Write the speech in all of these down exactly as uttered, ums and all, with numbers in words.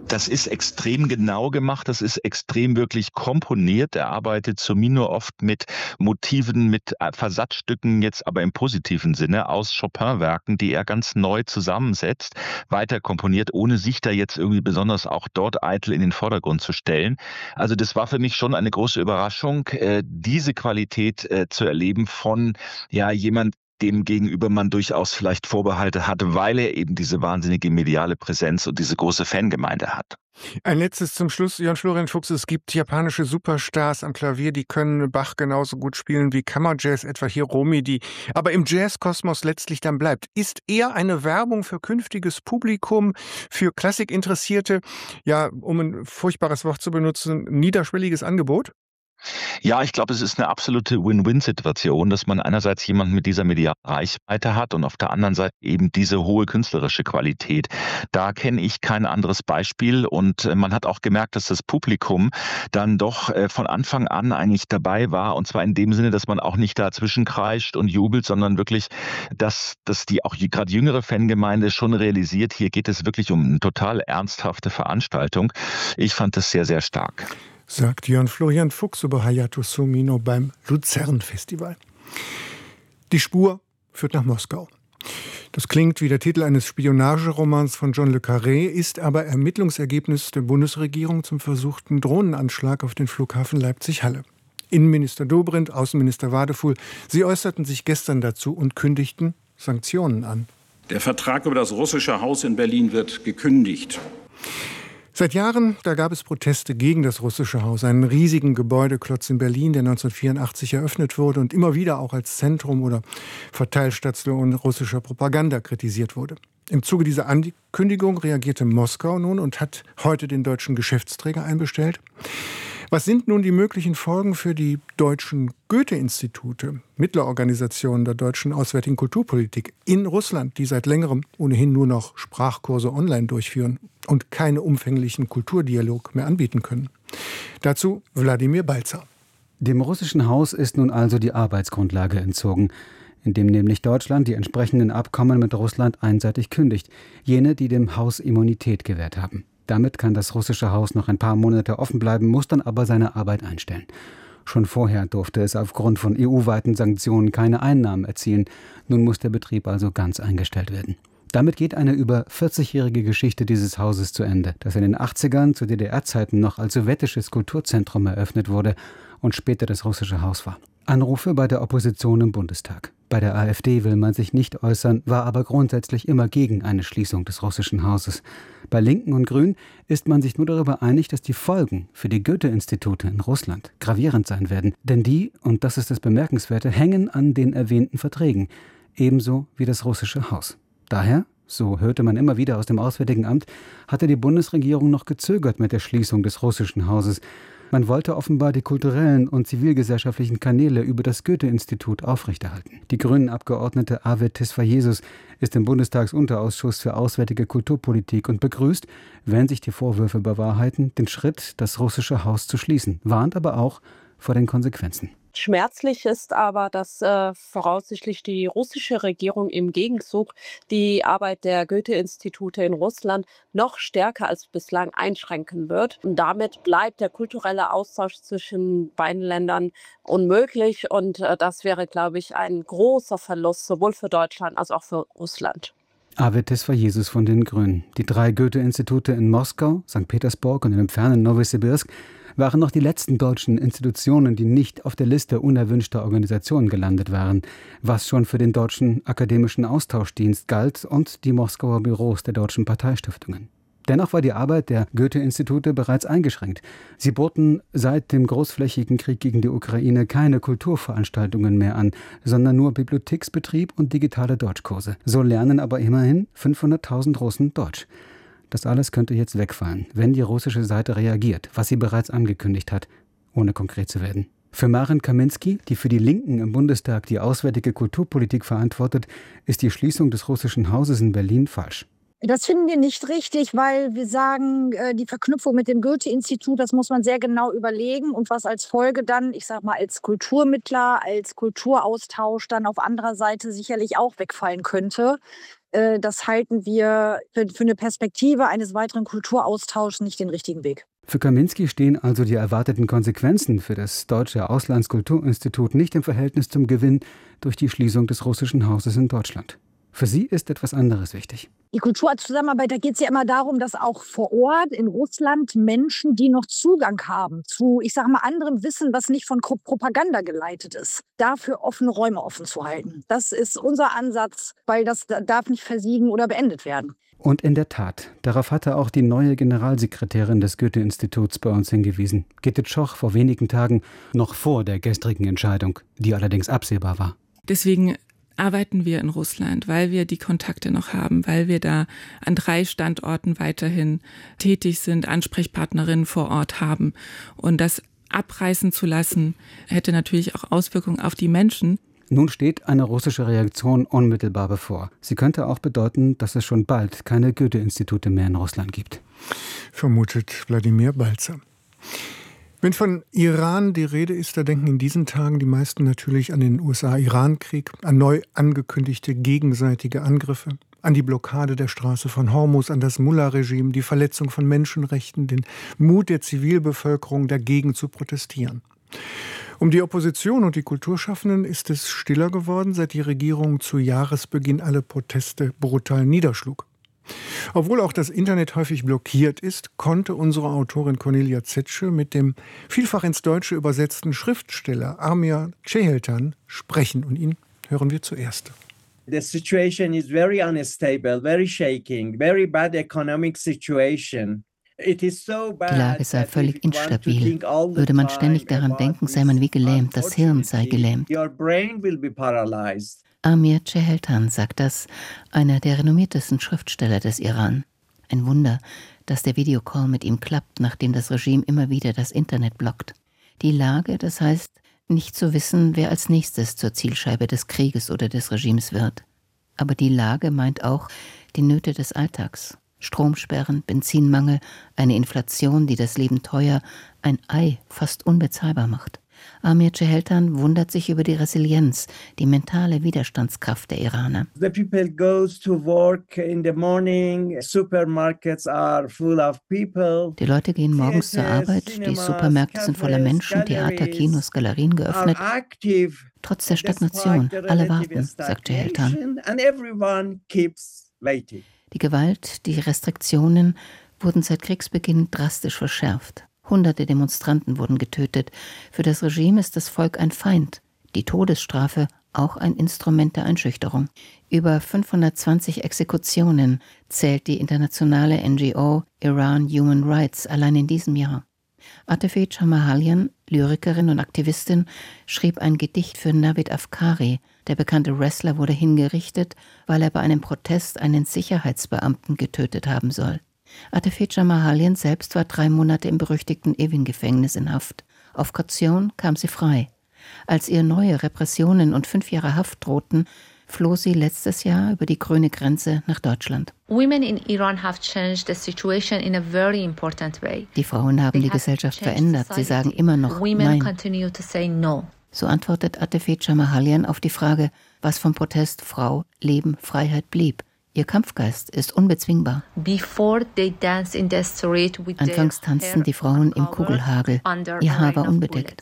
Das ist extrem genau gemacht, das ist extrem wirklich komponiert. Er arbeitet Zumino oft mit Motiven, mit äh, Versatzstücken, jetzt aber im positiven Sinne, aus Chopin-Werken, die er ganz neu zusammensetzt, weiter komponiert, ohne sich da jetzt irgendwie besonders auch dort eitel in den Vordergrund zu stellen. Also das war für mich schon eine große Überraschung, äh, diese Qualität äh, zu erleben von ja jemand, dem gegenüber man durchaus vielleicht Vorbehalte hatte, weil er eben diese wahnsinnige mediale Präsenz und diese große Fangemeinde hat. Ein letztes zum Schluss, Jörn Florian Fuchs. Es gibt japanische Superstars am Klavier, die können Bach genauso gut spielen wie Kammerjazz, etwa Hiromi, die aber im Jazzkosmos letztlich dann bleibt. Ist eher eine Werbung für künftiges Publikum, für Klassikinteressierte, ja, um ein furchtbares Wort zu benutzen, niederschwelliges Angebot? Ja, ich glaube, es ist eine absolute Win-Win-Situation, dass man einerseits jemanden mit dieser medialen Reichweite hat und auf der anderen Seite eben diese hohe künstlerische Qualität. Da kenne ich kein anderes Beispiel und äh, man hat auch gemerkt, dass das Publikum dann doch äh, von Anfang an eigentlich dabei war, und zwar in dem Sinne, dass man auch nicht dazwischen kreischt und jubelt, sondern wirklich, dass, dass die auch gerade jüngere Fangemeinde schon realisiert, hier geht es wirklich um eine total ernsthafte Veranstaltung. Ich fand das sehr, sehr stark. Sagt Jörn Florian Fuchs über Hayato Sumino beim Luzern-Festival. Die Spur führt nach Moskau. Das klingt wie der Titel eines Spionageromans von John le Carré, ist aber Ermittlungsergebnis der Bundesregierung zum versuchten Drohnenanschlag auf den Flughafen Leipzig-Halle. Innenminister Dobrindt, Außenminister Wadefuhl, sie äußerten sich gestern dazu und kündigten Sanktionen an. Der Vertrag über das russische Haus in Berlin wird gekündigt. Seit Jahren, da gab es Proteste gegen das russische Haus, einen riesigen Gebäudeklotz in Berlin, der neunzehnhundertvierundachtzig eröffnet wurde und immer wieder auch als Zentrum oder Verteilstation russischer Propaganda kritisiert wurde. Im Zuge dieser Ankündigung reagierte Moskau nun und hat heute den deutschen Geschäftsträger einbestellt. Was sind nun die möglichen Folgen für die deutschen Goethe-Institute, Mittlerorganisationen der deutschen auswärtigen Kulturpolitik in Russland, die seit längerem ohnehin nur noch Sprachkurse online durchführen und keinen umfänglichen Kulturdialog mehr anbieten können? Dazu Wladimir Balzer. Dem russischen Haus ist nun also die Arbeitsgrundlage entzogen, indem nämlich Deutschland die entsprechenden Abkommen mit Russland einseitig kündigt, jene, die dem Haus Immunität gewährt haben. Damit kann das russische Haus noch ein paar Monate offen bleiben, muss dann aber seine Arbeit einstellen. Schon vorher durfte es aufgrund von E U-weiten Sanktionen keine Einnahmen erzielen. Nun muss der Betrieb also ganz eingestellt werden. Damit geht eine über vierzigjährige Geschichte dieses Hauses zu Ende, das in den achtzigern zu D D R-Zeiten noch als sowjetisches Kulturzentrum eröffnet wurde und später das russische Haus war. Anrufe bei der Opposition im Bundestag. Bei der AfD will man sich nicht äußern, war aber grundsätzlich immer gegen eine Schließung des russischen Hauses. Bei Linken und Grünen ist man sich nur darüber einig, dass die Folgen für die Goethe-Institute in Russland gravierend sein werden. Denn die, und das ist das Bemerkenswerte, hängen an den erwähnten Verträgen, ebenso wie das russische Haus. Daher, so hörte man immer wieder aus dem Auswärtigen Amt, hatte die Bundesregierung noch gezögert mit der Schließung des russischen Hauses. Man wollte offenbar die kulturellen und zivilgesellschaftlichen Kanäle über das Goethe-Institut aufrechterhalten. Die Grünen-Abgeordnete Arvid Tesfayesus ist im Bundestagsunterausschuss für Auswärtige Kulturpolitik und begrüßt, wenn sich die Vorwürfe bewahrheiten, den Schritt, das russische Haus zu schließen, warnt aber auch vor den Konsequenzen. Schmerzlich ist aber, dass äh, voraussichtlich die russische Regierung im Gegenzug die Arbeit der Goethe-Institute in Russland noch stärker als bislang einschränken wird. Und damit bleibt der kulturelle Austausch zwischen beiden Ländern unmöglich. Und äh, das wäre, glaube ich, ein großer Verlust, sowohl für Deutschland als auch für Russland. Arvid Tesfayesus von den Grünen. Die drei Goethe-Institute in Moskau, Sankt Petersburg und in dem fernen Nowosibirsk waren noch die letzten deutschen Institutionen, die nicht auf der Liste unerwünschter Organisationen gelandet waren, was schon für den Deutschen Akademischen Austauschdienst galt und die Moskauer Büros der deutschen Parteistiftungen. Dennoch war die Arbeit der Goethe-Institute bereits eingeschränkt. Sie boten seit dem großflächigen Krieg gegen die Ukraine keine Kulturveranstaltungen mehr an, sondern nur Bibliotheksbetrieb und digitale Deutschkurse. So lernen aber immerhin fünfhunderttausend Russen Deutsch. Das alles könnte jetzt wegfallen, wenn die russische Seite reagiert, was sie bereits angekündigt hat, ohne konkret zu werden. Für Maren Kaminski, die für die Linken im Bundestag die auswärtige Kulturpolitik verantwortet, ist die Schließung des russischen Hauses in Berlin falsch. Das finden wir nicht richtig, weil wir sagen, die Verknüpfung mit dem Goethe-Institut, das muss man sehr genau überlegen und was als Folge dann, ich sag mal, als Kulturmittler, als Kulturaustausch dann auf anderer Seite sicherlich auch wegfallen könnte. äh, das halten wir für, für eine Perspektive eines weiteren Kulturaustauschs nicht den richtigen Weg. Für Kaminski stehen also die erwarteten Konsequenzen für das Deutsche Auslandskulturinstitut nicht im Verhältnis zum Gewinn durch die Schließung des russischen Hauses in Deutschland. Für sie ist etwas anderes wichtig. Die Kulturzusammenarbeit, da geht es ja immer darum, dass auch vor Ort in Russland Menschen, die noch Zugang haben zu, ich sage mal, anderem Wissen, was nicht von Propaganda geleitet ist, dafür offene Räume offen zu halten. Das ist unser Ansatz, weil das darf nicht versiegen oder beendet werden. Und in der Tat, darauf hatte auch die neue Generalsekretärin des Goethe-Instituts bei uns hingewiesen, Gitte Tschoch, vor wenigen Tagen, noch vor der gestrigen Entscheidung, die allerdings absehbar war. Deswegen arbeiten wir in Russland, weil wir die Kontakte noch haben, weil wir da an drei Standorten weiterhin tätig sind, Ansprechpartnerinnen vor Ort haben. Und das abreißen zu lassen, hätte natürlich auch Auswirkungen auf die Menschen. Nun steht eine russische Reaktion unmittelbar bevor. Sie könnte auch bedeuten, dass es schon bald keine Goethe-Institute mehr in Russland gibt. Vermutet Wladimir Balzer. Wenn von Iran die Rede ist, da denken in diesen Tagen die meisten natürlich an den U S A-Iran-Krieg, an neu angekündigte gegenseitige Angriffe, an die Blockade der Straße von Hormuz, an das Mullah-Regime, die Verletzung von Menschenrechten, den Mut der Zivilbevölkerung dagegen zu protestieren. Um die Opposition und die Kulturschaffenden ist es stiller geworden, seit die Regierung zu Jahresbeginn alle Proteste brutal niederschlug. Obwohl auch das Internet häufig blockiert ist, konnte unsere Autorin Cornelia Zetsche mit dem vielfach ins Deutsche übersetzten Schriftsteller Amir Ceheltan sprechen. Und ihn hören wir zuerst. The situation is very unstable, very shaking, very bad economic situation. Die Lage sei völlig instabil. Würde man ständig daran denken, sei man wie gelähmt, das Hirn sei gelähmt. Amir Ceheltan sagt das, einer der renommiertesten Schriftsteller des Iran. Ein Wunder, dass der Videocall mit ihm klappt, nachdem das Regime immer wieder das Internet blockt. Die Lage, das heißt, nicht zu wissen, wer als nächstes zur Zielscheibe des Krieges oder des Regimes wird. Aber die Lage meint auch die Nöte des Alltags. Stromsperren, Benzinmangel, eine Inflation, die das Leben teuer, ein Ei fast unbezahlbar macht. Amir Ceheltan wundert sich über die Resilienz, die mentale Widerstandskraft der Iraner. The people goes to work in the morning, supermarkets are full of people. Die Leute gehen morgens zur Arbeit, die Supermärkte sind voller Menschen, Theater, Kinos, Galerien geöffnet. Trotz der Stagnation, alle warten, sagt Ceheltan. Die Gewalt, die Restriktionen wurden seit Kriegsbeginn drastisch verschärft. Hunderte Demonstranten wurden getötet. Für das Regime ist das Volk ein Feind. Die Todesstrafe auch ein Instrument der Einschüchterung. Über fünfhundertzwanzig Exekutionen zählt die internationale N G O Iran Human Rights allein in diesem Jahr. Atefe Jamahalian, Lyrikerin und Aktivistin, schrieb ein Gedicht für Navid Afkari. Der bekannte Wrestler wurde hingerichtet, weil er bei einem Protest einen Sicherheitsbeamten getötet haben soll. Atefe Jamahalian selbst war drei Monate im berüchtigten Evin-Gefängnis in Haft. Auf Kaution kam sie frei. Als ihr neue Repressionen und fünf Jahre Haft drohten, floh sie letztes Jahr über die grüne Grenze nach Deutschland. Die Frauen haben die Gesellschaft verändert. Sie sagen immer noch Nein. So antwortet Atefe Jamahalian auf die Frage, was vom Protest Frau, Leben, Freiheit blieb. Ihr Kampfgeist ist unbezwingbar. Anfangs tanzten die Frauen im Kugelhagel. Ihr Haar war unbedeckt.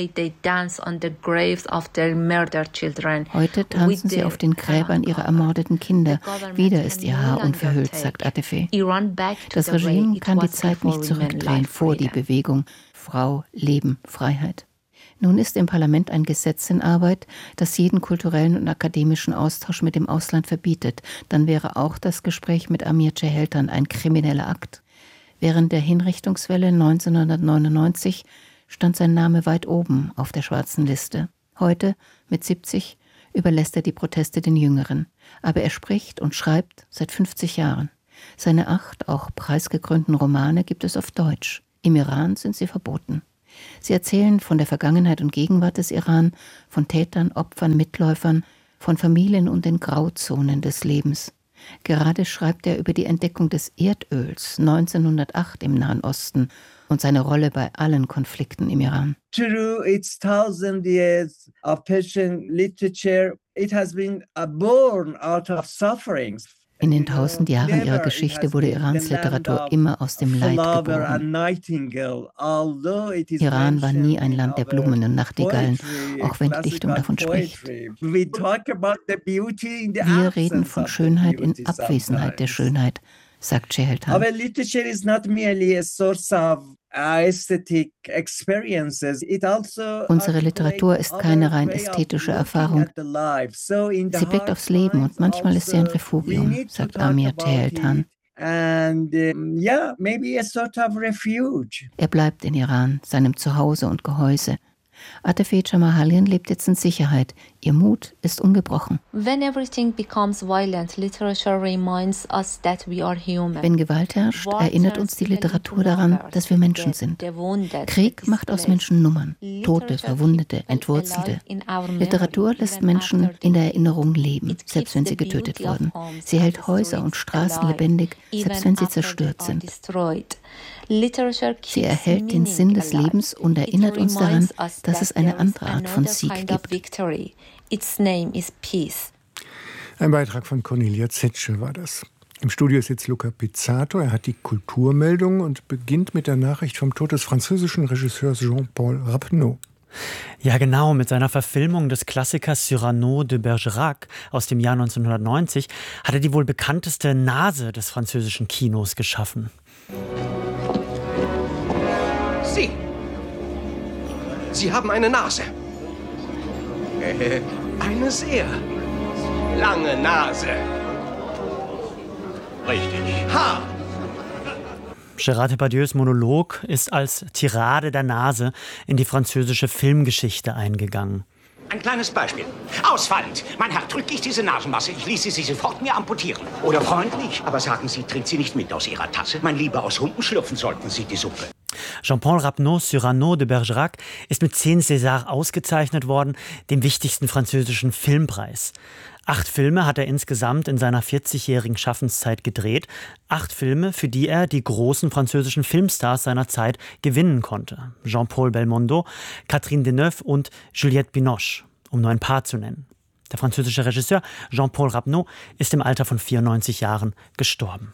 Heute tanzen sie auf den Gräbern ihrer ermordeten Kinder. Wieder ist ihr Haar unverhüllt, sagt Atefe. Das Regime kann die Zeit nicht zurückdrehen vor die Bewegung Frau, Leben, Freiheit. Nun ist im Parlament ein Gesetz in Arbeit, das jeden kulturellen und akademischen Austausch mit dem Ausland verbietet. Dann wäre auch das Gespräch mit Amir Ceheltan ein krimineller Akt. Während der Hinrichtungswelle neunzehnhundertneunundneunzig stand sein Name weit oben auf der schwarzen Liste. Heute, mit siebzig, überlässt er die Proteste den Jüngeren. Aber er spricht und schreibt seit fünfzig Jahren. Seine acht, auch preisgekrönten Romane gibt es auf Deutsch. Im Iran sind sie verboten. Sie erzählen von der Vergangenheit und Gegenwart des Iran, von Tätern, Opfern, Mitläufern, von Familien und den Grauzonen des Lebens. Gerade schreibt er über die Entdeckung des Erdöls neunzehnhundertacht im Nahen Osten und seine Rolle bei allen Konflikten im Iran. Through its thousand years of Persian literature, it has been born out of sufferings. In den tausend Jahren ihrer Geschichte wurde Irans Literatur immer aus dem Leid geboren. Iran war nie ein Land der Blumen und Nachtigallen, auch wenn die Dichtung davon spricht. Wir reden von Schönheit in Abwesenheit der Schönheit, sagt Cheheltan. Our literature is not merely a source of Unsere Literatur ist keine rein ästhetische Erfahrung. Sie blickt aufs Leben und manchmal ist sie ein Refugium, sagt Amir Cheheltan. Er bleibt in Iran, seinem Zuhause und Gehäuse. Atefe Jamahalian lebt jetzt in Sicherheit. Ihr Mut ist ungebrochen. When everything becomes violent, literature reminds us that we are human. Wenn Gewalt herrscht, erinnert uns die Literatur daran, dass wir Menschen sind. Krieg macht aus Menschen Nummern. Tote, Verwundete, Entwurzelte. Literatur lässt Menschen in der Erinnerung leben, selbst wenn sie getötet wurden. Sie hält Häuser und Straßen lebendig, selbst wenn sie zerstört sind. Sie erhält den Sinn des Lebens und erinnert uns daran, dass es eine andere Art von Sieg gibt. Ein Beitrag von Cornelia Zetsche war das. Im Studio ist jetzt Luca Pizzato. Er hat die Kulturmeldung und beginnt mit der Nachricht vom Tod des französischen Regisseurs Jean-Paul Rapneau. Ja, genau. Mit seiner Verfilmung des Klassikers Cyrano de Bergerac aus dem Jahr neunzehnhundertneunzig hat er die wohl bekannteste Nase des französischen Kinos geschaffen. Sie. Sie haben eine Nase. Äh, eine sehr lange Nase. Richtig. Ha! Gérard Depardieu's Monolog ist als Tirade der Nase in die französische Filmgeschichte eingegangen. Ein kleines Beispiel. Ausfallend. Mein Herr, drücke ich diese Nasenmasse, ich ließe sie sofort mir amputieren. Oder freundlich. Aber sagen Sie, trinkt sie nicht mit aus Ihrer Tasse? Mein Lieber, aus Humpen schlürfen sollten Sie die Suppe. Jean-Paul Rapneau's Cyrano de Bergerac ist mit zehn César ausgezeichnet worden, dem wichtigsten französischen Filmpreis. Acht Filme hat er insgesamt in seiner vierzigjährigen Schaffenszeit gedreht. Acht Filme, für die er die großen französischen Filmstars seiner Zeit gewinnen konnte. Jean-Paul Belmondo, Catherine Deneuve und Juliette Binoche, um nur ein paar zu nennen. Der französische Regisseur Jean-Paul Rapneau ist im Alter von vierundneunzig Jahren gestorben.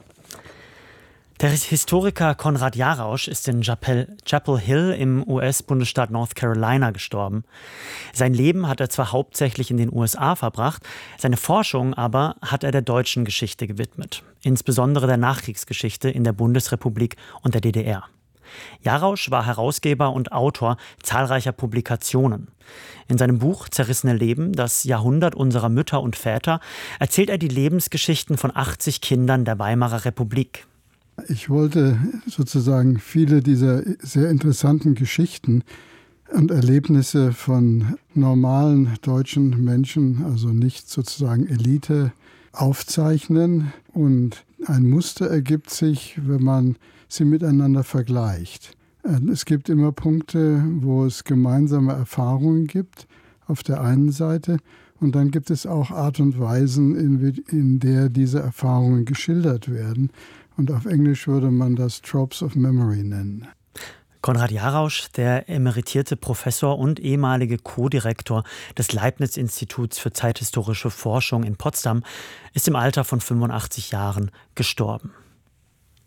Der Historiker Konrad Jarausch ist in Chapel Hill im U S-Bundesstaat North Carolina gestorben. Sein Leben hat er zwar hauptsächlich in den U S A verbracht, seine Forschung aber hat er der deutschen Geschichte gewidmet, insbesondere der Nachkriegsgeschichte in der Bundesrepublik und der D D R. Jarausch war Herausgeber und Autor zahlreicher Publikationen. In seinem Buch Zerrissene Leben, das Jahrhundert unserer Mütter und Väter, erzählt er die Lebensgeschichten von achtzig Kindern der Weimarer Republik. Ich wollte sozusagen viele dieser sehr interessanten Geschichten und Erlebnisse von normalen deutschen Menschen, also nicht sozusagen Elite, aufzeichnen. Und ein Muster ergibt sich, wenn man sie miteinander vergleicht. Es gibt immer Punkte, wo es gemeinsame Erfahrungen gibt, auf der einen Seite. Und dann gibt es auch Art und Weisen, in, in der diese Erfahrungen geschildert werden. Und auf Englisch würde man das Tropes of Memory nennen. Konrad Jarausch, der emeritierte Professor und ehemalige Co-Direktor des Leibniz-Instituts für zeithistorische Forschung in Potsdam, ist im Alter von fünfundachtzig Jahren gestorben.